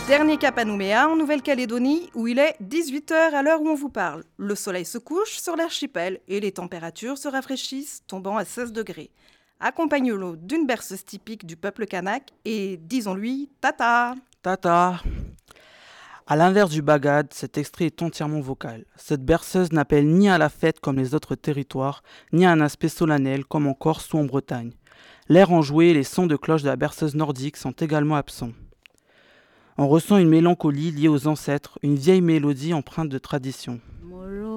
Dernier cap à Nouméa, en Nouvelle-Calédonie, où il est 18h à l'heure où on vous parle. Le soleil se couche sur l'archipel et les températures se rafraîchissent, tombant à 16 degrés. Accompagne-le d'une berceuse typique du peuple kanak et, disons-lui, tata. Tata. À l'inverse du bagad, cet extrait est entièrement vocal. Cette berceuse n'appelle ni à la fête comme les autres territoires, ni à un aspect solennel comme en Corse ou en Bretagne. L'air enjoué et les sons de cloche de la berceuse nordique sont également absents. On ressent une mélancolie liée aux ancêtres, une vieille mélodie empreinte de tradition.